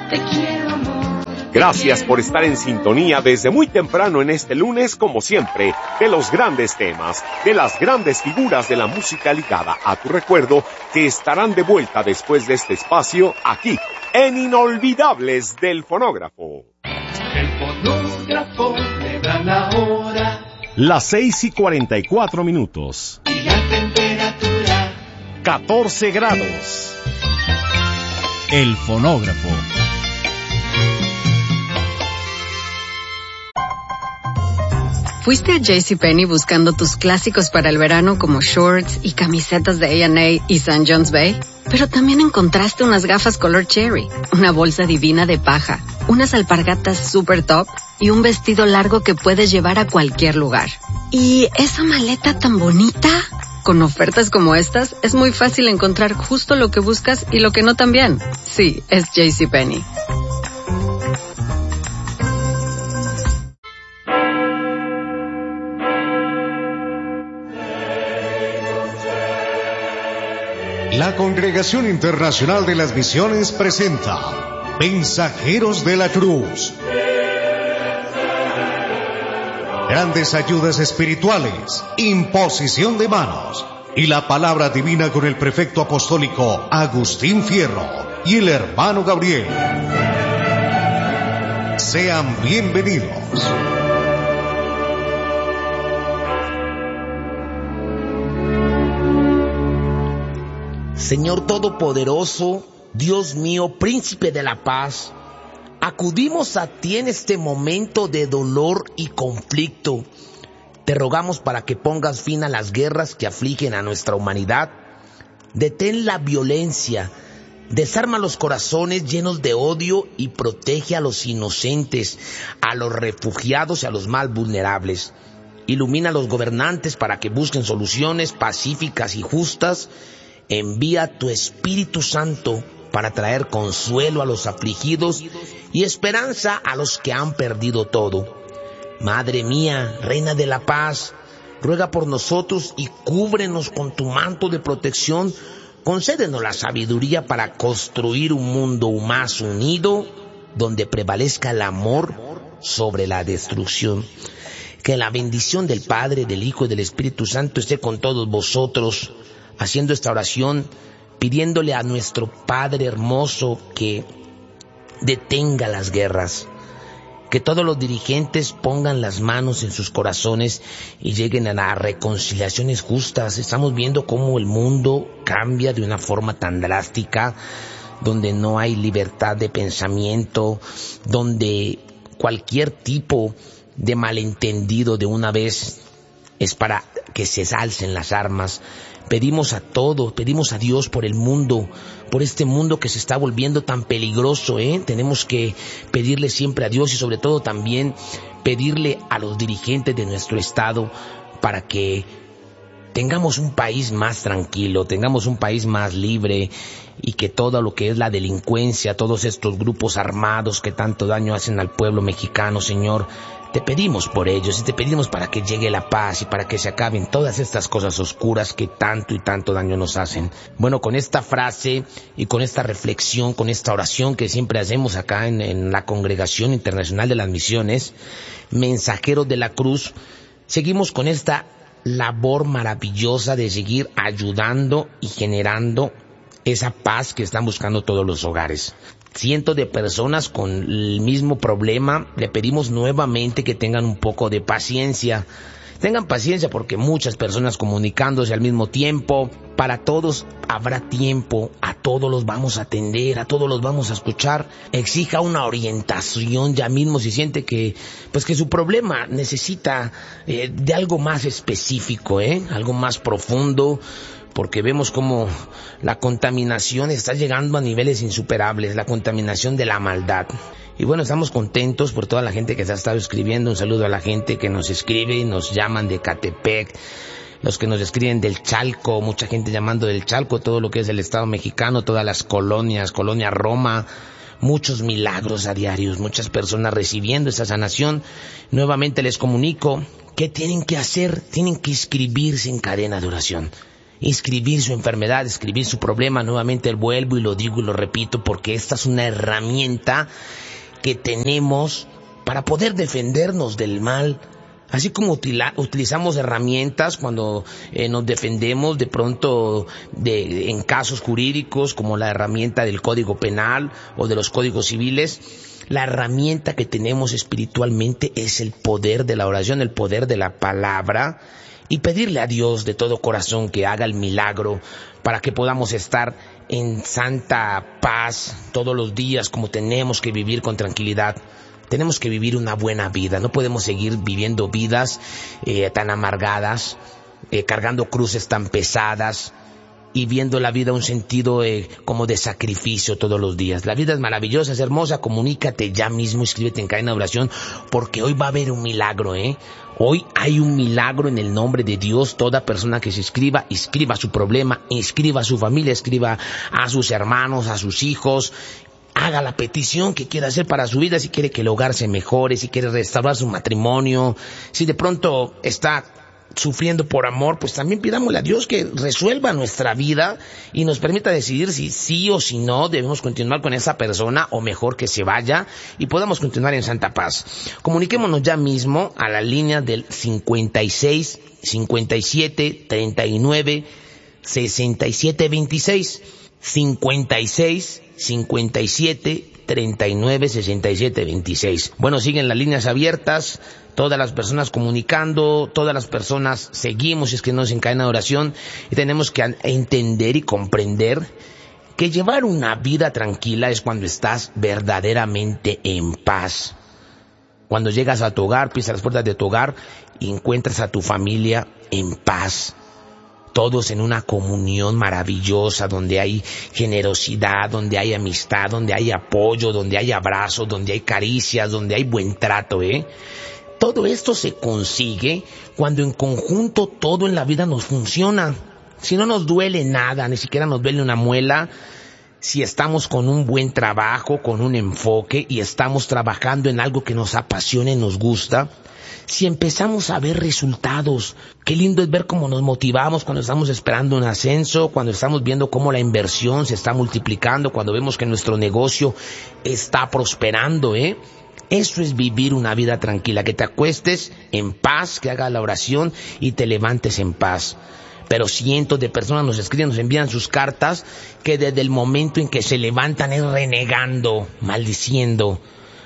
te quiero, amor. Gracias por estar en sintonía desde muy temprano en este lunes, como siempre, de los grandes temas, de las grandes figuras de la música ligada a tu recuerdo, que estarán de vuelta después de este espacio, aquí, en Inolvidables del Fonógrafo. El fonógrafo le da la hora. Las 6:44. Y la temperatura 14 grados. El fonógrafo. ¿Fuiste a JCPenney buscando tus clásicos para el verano como shorts y camisetas de A&A y St. John's Bay? Pero también encontraste unas gafas color cherry, una bolsa divina de paja, unas alpargatas super top y un vestido largo que puedes llevar a cualquier lugar. ¿Y esa maleta tan bonita? Con ofertas como estas, es muy fácil encontrar justo lo que buscas y lo que no también. Sí, es JCPenney. La Congregación Internacional de las Misiones presenta Mensajeros de la Cruz. Grandes ayudas espirituales, imposición de manos y la palabra divina con el prefecto apostólico Agustín Fierro y el hermano Gabriel. Sean bienvenidos. Señor Todopoderoso, Dios mío, Príncipe de la Paz, acudimos a ti en este momento de dolor y conflicto. Te rogamos para que pongas fin a las guerras que afligen a nuestra humanidad. Detén la violencia, desarma los corazones llenos de odio y protege a los inocentes, a los refugiados y a los más vulnerables. Ilumina a los gobernantes para que busquen soluciones pacíficas y justas. Envía tu Espíritu Santo para traer consuelo a los afligidos y esperanza a los que han perdido todo. Madre mía, Reina de la Paz, ruega por nosotros y cúbrenos con tu manto de protección. Concédenos la sabiduría para construir un mundo más unido, donde prevalezca el amor sobre la destrucción. Que la bendición del Padre, del Hijo y del Espíritu Santo esté con todos vosotros, haciendo esta oración, pidiéndole a nuestro Padre hermoso que detenga las guerras, que todos los dirigentes pongan las manos en sus corazones y lleguen a las reconciliaciones justas. Estamos viendo cómo el mundo cambia de una forma tan drástica, donde no hay libertad de pensamiento, donde cualquier tipo de malentendido de una vez es para que se alcen las armas. Pedimos a Dios por el mundo, por este mundo que se está volviendo tan peligroso, Tenemos que pedirle siempre a Dios y sobre todo también pedirle a los dirigentes de nuestro estado para que tengamos un país más tranquilo, tengamos un país más libre y que todo lo que es la delincuencia, todos estos grupos armados que tanto daño hacen al pueblo mexicano, Señor, te pedimos por ellos y te pedimos para que llegue la paz y para que se acaben todas estas cosas oscuras que tanto y tanto daño nos hacen. Bueno, con esta frase y con esta reflexión, con esta oración que siempre hacemos acá en la Congregación Internacional de las Misiones, Mensajeros de la Cruz, seguimos con esta labor maravillosa de seguir ayudando y generando esa paz que están buscando todos los hogares. Cientos de personas con el mismo problema, le pedimos nuevamente que tengan un poco de paciencia. Tengan paciencia porque muchas personas comunicándose al mismo tiempo. Para todos habrá tiempo, a todos los vamos a atender, a todos los vamos a escuchar. Exija una orientación ya mismo si siente que su problema necesita de algo más específico, algo más profundo. Porque vemos como la contaminación está llegando a niveles insuperables, la contaminación de la maldad. Y bueno, estamos contentos por toda la gente que se ha estado escribiendo. Un saludo a la gente que nos escribe, nos llaman de Catepec, los que nos escriben del Chalco, mucha gente llamando del Chalco, todo lo que es el Estado mexicano, todas las colonias, Colonia Roma, muchos milagros a diarios, muchas personas recibiendo esa sanación. Nuevamente les comunico, ¿qué tienen que hacer? Tienen que inscribirse en cadena de oración. escribir su enfermedad, escribir su problema. Nuevamente vuelvo y lo digo y lo repito, porque esta es una herramienta que tenemos para poder defendernos del mal. Así como utilizamos herramientas cuando nos defendemos de pronto en casos jurídicos, como la herramienta del Código Penal o de los códigos civiles, la herramienta que tenemos espiritualmente es el poder de la oración, el poder de la palabra, y pedirle a Dios de todo corazón que haga el milagro para que podamos estar en santa paz todos los días, como tenemos que vivir con tranquilidad. Tenemos que vivir una buena vida, no podemos seguir viviendo vidas tan amargadas, cargando cruces tan pesadas y viendo la vida un sentido como de sacrificio todos los días. La vida es maravillosa, es hermosa, comunícate ya mismo, inscríbete en Cadena de Oración, porque hoy va a haber un milagro, Hoy hay un milagro en el nombre de Dios. Toda persona que se inscriba su problema, inscriba a su familia, escriba a sus hermanos, a sus hijos. Haga la petición que quiera hacer para su vida, si quiere que el hogar se mejore, si quiere restaurar su matrimonio, si de pronto está sufriendo por amor, pues también pidámosle a Dios que resuelva nuestra vida y nos permita decidir si sí o si no debemos continuar con esa persona, o mejor que se vaya y podamos continuar en santa paz. Comuniquémonos ya mismo a la línea del 56 57 39 67 26, 56 57 39 67 26. Bueno, siguen las líneas abiertas, todas las personas comunicando, todas las personas seguimos, es que nos encadena oración, y tenemos que entender y comprender que llevar una vida tranquila es cuando estás verdaderamente en paz. Cuando llegas a tu hogar, pisas las puertas de tu hogar y encuentras a tu familia en paz. Todos en una comunión maravillosa, donde hay generosidad, donde hay amistad, donde hay apoyo, donde hay abrazos, donde hay caricias, donde hay buen trato, Todo esto se consigue cuando en conjunto todo en la vida nos funciona. Si no nos duele nada, ni siquiera nos duele una muela, si estamos con un buen trabajo, con un enfoque y estamos trabajando en algo que nos apasiona y nos gusta, si empezamos a ver resultados, qué lindo es ver cómo nos motivamos cuando estamos esperando un ascenso, cuando estamos viendo cómo la inversión se está multiplicando, cuando vemos que nuestro negocio está prosperando, Eso es vivir una vida tranquila, que te acuestes en paz, que hagas la oración y te levantes en paz. Pero cientos de personas nos escriben, nos envían sus cartas, que desde el momento en que se levantan es renegando, maldiciendo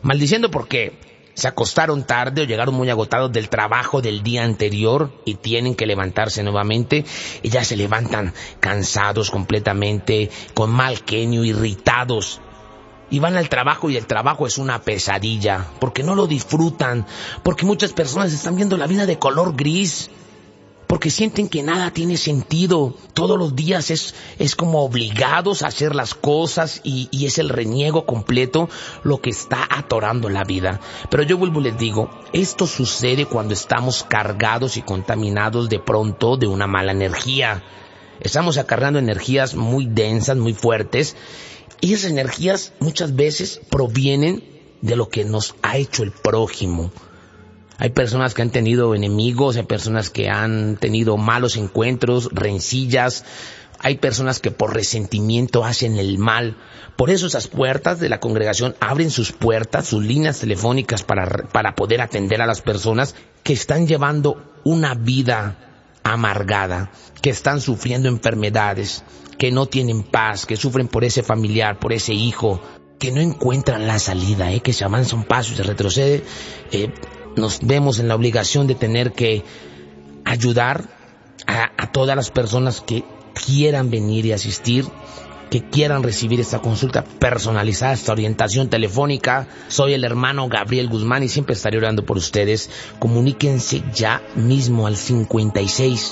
porque se acostaron tarde o llegaron muy agotados del trabajo del día anterior y tienen que levantarse nuevamente, y ya se levantan cansados completamente, con mal genio, irritados. Y van al trabajo y el trabajo es una pesadilla, porque no lo disfrutan, porque muchas personas están viendo la vida de color gris, porque sienten que nada tiene sentido. Todos los días es como obligados a hacer las cosas y es el reniego completo lo que está atorando la vida. Pero yo vuelvo y les digo, esto sucede cuando estamos cargados y contaminados de pronto de una mala energía. Estamos acarreando energías muy densas, muy fuertes, y esas energías muchas veces provienen de lo que nos ha hecho el prójimo. Hay personas que han tenido enemigos, hay personas que han tenido malos encuentros, rencillas, hay personas que por resentimiento hacen el mal. Por eso esas puertas de la congregación abren sus puertas, sus líneas telefónicas para poder atender a las personas que están llevando una vida amargada, que están sufriendo enfermedades, que no tienen paz, que sufren por ese familiar, por ese hijo, que no encuentran la salida, que se avanza un paso y se retrocede. Nos vemos en la obligación de tener que ayudar a todas las personas que quieran venir y asistir, que quieran recibir esta consulta personalizada, esta orientación telefónica. Soy el hermano Gabriel Guzmán y siempre estaré orando por ustedes. Comuníquense ya mismo al 56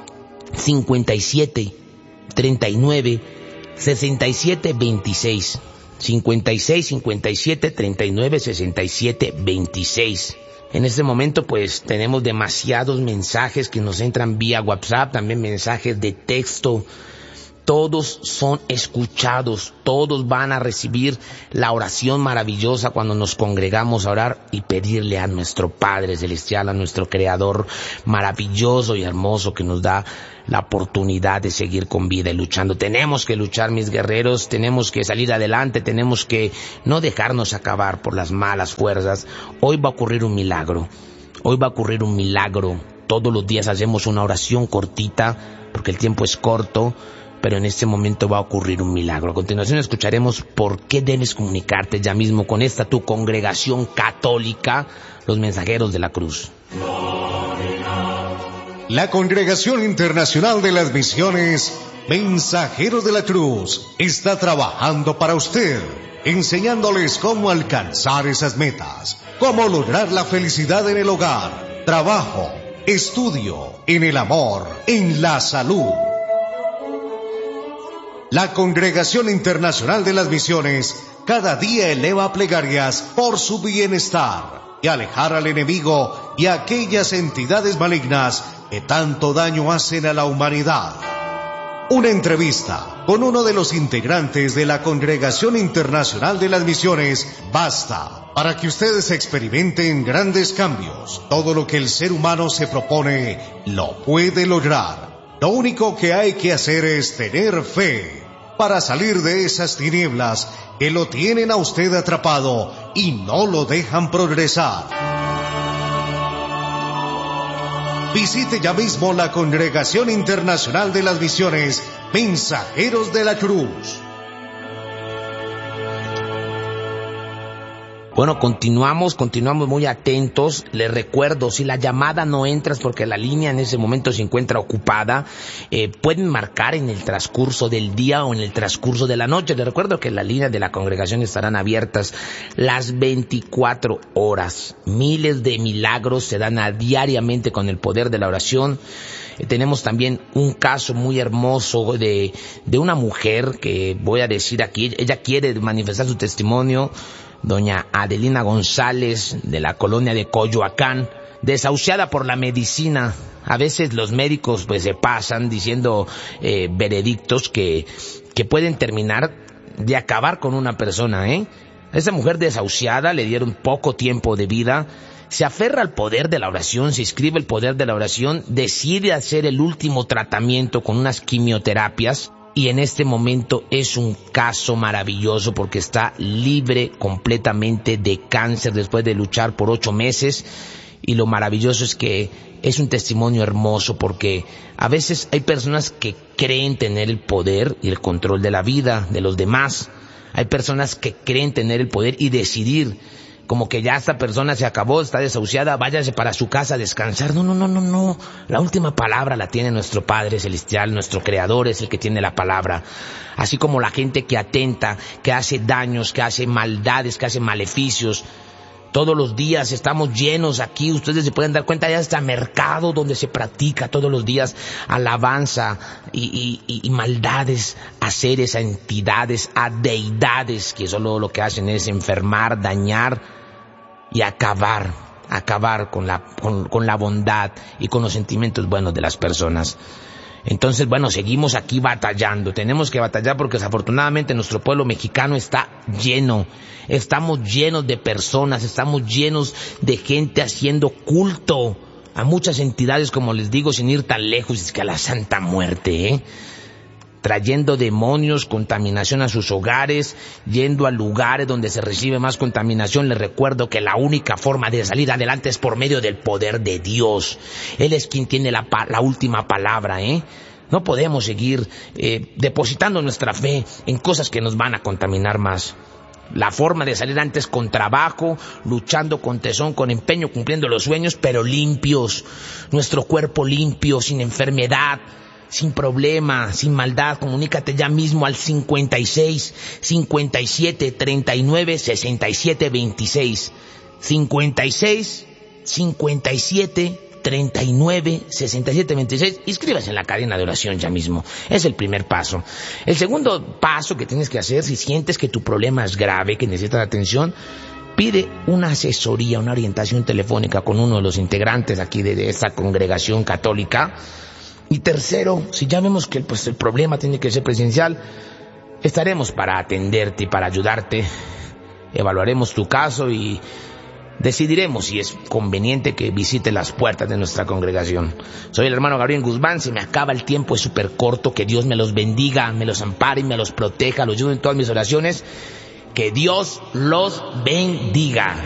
57 39 67 26. 56 57 39 67 26. En este momento pues tenemos demasiados mensajes que nos entran vía WhatsApp, también mensajes de texto todos son escuchados, todos van a recibir la oración maravillosa cuando nos congregamos a orar y pedirle a nuestro Padre Celestial, a nuestro Creador maravilloso y hermoso que nos da la oportunidad de seguir con vida y luchando. Tenemos que luchar, mis guerreros, tenemos que salir adelante, tenemos que no dejarnos acabar por las malas fuerzas. Hoy va a ocurrir un milagro, todos los días hacemos una oración cortita porque el tiempo es corto, pero en este momento va a ocurrir un milagro. A continuación escucharemos por qué debes comunicarte ya mismo con esta tu congregación católica, los Mensajeros de la Cruz. La Congregación Internacional de las Misiones, Mensajeros de la Cruz, está trabajando para usted, enseñándoles cómo alcanzar esas metas, cómo lograr la felicidad en el hogar, trabajo, estudio, en el amor, en la salud. La Congregación Internacional de las Misiones cada día eleva plegarias por su bienestar y alejar al enemigo y a aquellas entidades malignas que tanto daño hacen a la humanidad. Una entrevista con uno de los integrantes de la Congregación Internacional de las Misiones basta para que ustedes experimenten grandes cambios. Todo lo que el ser humano se propone lo puede lograr. Lo único que hay que hacer es tener fe para salir de esas tinieblas que lo tienen a usted atrapado y no lo dejan progresar. Visite ya mismo la Congregación Internacional de las Misiones, Mensajeros de la Cruz. Bueno, continuamos muy atentos. Les recuerdo, si la llamada no entra es porque la línea en ese momento se encuentra ocupada. Pueden marcar en el transcurso del día o en el transcurso de la noche. Les recuerdo que las líneas de la congregación estarán abiertas las 24 horas. Miles de milagros se dan diariamente con el poder de la oración. Tenemos también un caso muy hermoso de una mujer que voy a decir aquí. Ella quiere manifestar su testimonio. Doña Adelina González, de la colonia de Coyoacán, desahuciada por la medicina. A veces los médicos pues se pasan diciendo veredictos que pueden terminar de acabar con una persona, A esta mujer desahuciada le dieron poco tiempo de vida. Se aferra al poder de la oración, se inscribe el poder de la oración, decide hacer el último tratamiento con unas quimioterapias. Y en este momento es un caso maravilloso porque está libre completamente de cáncer después de luchar por 8 meses. Y lo maravilloso es que es un testimonio hermoso porque a veces hay personas que creen tener el poder y el control de la vida de los demás. Hay personas que creen tener el poder y decidir como que ya esta persona se acabó, está desahuciada, váyase para su casa a descansar. No. La última palabra la tiene nuestro Padre Celestial, nuestro Creador es el que tiene la palabra. Así como la gente que atenta, que hace daños, que hace maldades, que hace maleficios. Todos los días estamos llenos aquí, ustedes se pueden dar cuenta, ya está mercado donde se practica todos los días alabanza y maldades a seres, a entidades, a deidades que solo lo que hacen es enfermar, dañar y acabar con la bondad y con los sentimientos buenos de las personas. Entonces, bueno, seguimos aquí batallando. Tenemos que batallar porque desafortunadamente nuestro pueblo mexicano está lleno. Estamos llenos de personas, estamos llenos de gente haciendo culto a muchas entidades, como les digo, sin ir tan lejos, es que a la Santa Muerte, trayendo demonios, contaminación a sus hogares, yendo a lugares donde se recibe más contaminación. Les recuerdo que la única forma de salir adelante es por medio del poder de Dios. Él es quien tiene la última palabra, No podemos seguir depositando nuestra fe en cosas que nos van a contaminar más. La forma de salir antes con trabajo, luchando con tesón, con empeño, cumpliendo los sueños, pero limpios. Nuestro cuerpo limpio, sin enfermedad, sin problema, sin maldad. Comunícate ya mismo al 56 57 39 67 26. 56 57 39 67 26. Inscríbase en la cadena de oración ya mismo. Es el primer paso. El segundo paso que tienes que hacer, si sientes que tu problema es grave, que necesitas atención, pide una asesoría, una orientación telefónica con uno de los integrantes aquí de esta congregación católica. Y tercero, si ya vemos que el problema tiene que ser presencial, estaremos para atenderte y para ayudarte. Evaluaremos tu caso y decidiremos si es conveniente que visite las puertas de nuestra congregación. Soy el hermano Gabriel Guzmán. Se me acaba el tiempo, es súper corto. Que Dios me los bendiga, me los ampare y me los proteja, los ayude en todas mis oraciones. Que Dios los bendiga.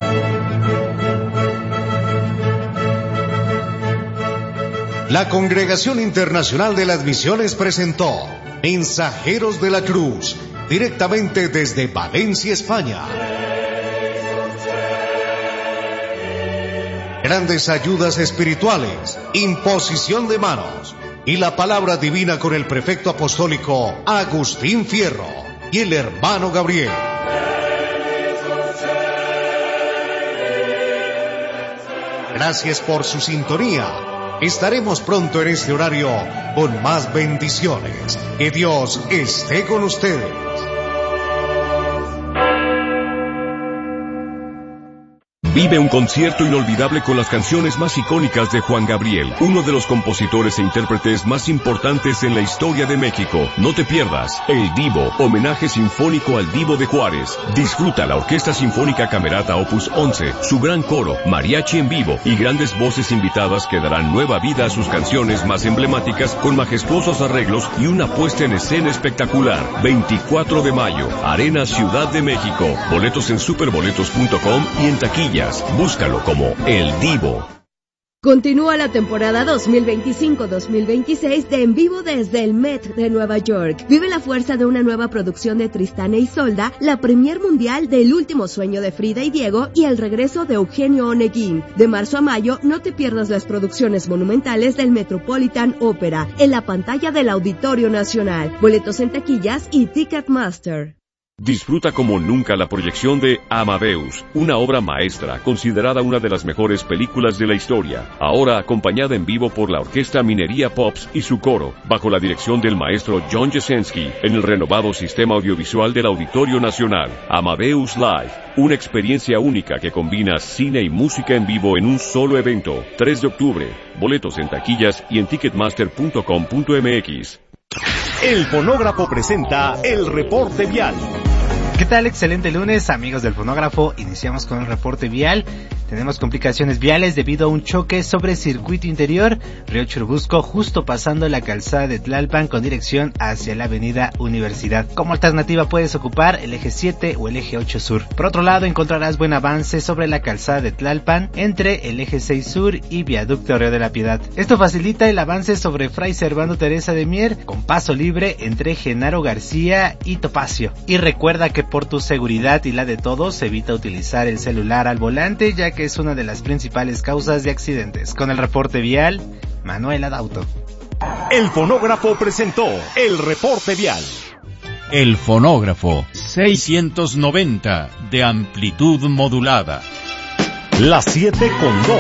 La Congregación Internacional de las Misiones presentó Mensajeros de la Cruz, directamente desde Valencia, España. Grandes ayudas espirituales, imposición de manos y la palabra divina con el prefecto apostólico Agustín Fierro y el hermano Gabriel. Gracias por su sintonía. Estaremos pronto en este horario con más bendiciones. Que Dios esté con ustedes. Vive un concierto inolvidable con las canciones más icónicas de Juan Gabriel, uno de los compositores e intérpretes más importantes en la historia de México. No te pierdas El Divo, homenaje sinfónico al Divo de Juárez. Disfruta la Orquesta Sinfónica Camerata Opus 11, su gran coro, mariachi en vivo y grandes voces invitadas que darán nueva vida a sus canciones más emblemáticas con majestuosos arreglos y una puesta en escena espectacular. 24 de mayo, Arena Ciudad de México. Boletos en superboletos.com y en taquilla. Búscalo como El Divo. Continúa la temporada 2025-2026 de En Vivo desde el Met de Nueva York. Vive la fuerza de una nueva producción de Tristán e Isolda, la premier mundial del Último Sueño de Frida y Diego y el regreso de Eugenio Oneguín. De marzo a mayo, no te pierdas las producciones monumentales del Metropolitan Opera en la pantalla del Auditorio Nacional. Boletos en taquillas y Ticketmaster. Disfruta como nunca la proyección de Amadeus, una obra maestra, considerada una de las mejores películas de la historia, ahora acompañada en vivo por la Orquesta Minería Pops y su coro, bajo la dirección del maestro John Jasenski, en el renovado sistema audiovisual del Auditorio Nacional. Amadeus Live, una experiencia única que combina cine y música en vivo en un solo evento. 3 de octubre, boletos en taquillas y en ticketmaster.com.mx. El Fonógrafo presenta el reporte vial. ¿Qué tal? Excelente lunes, amigos del Fonógrafo. Iniciamos con el reporte vial. Tenemos complicaciones viales debido a un choque sobre circuito interior, Río Churubusco, justo pasando la calzada de Tlalpan con dirección hacia la avenida Universidad. Como alternativa puedes ocupar el eje 7 o el eje 8 sur. Por otro lado, encontrarás buen avance sobre la calzada de Tlalpan entre el eje 6 sur y viaducto Río de la Piedad. Esto facilita el avance sobre Fray Servando Teresa de Mier con paso libre entre Genaro García y Topacio. Y recuerda que por tu seguridad y la de todos, evita utilizar el celular al volante, ya que es una de las principales causas de accidentes. Con el reporte vial, Manuel Adauto. El Fonógrafo presentó el reporte vial. El Fonógrafo 690 de amplitud modulada. Las 7:02.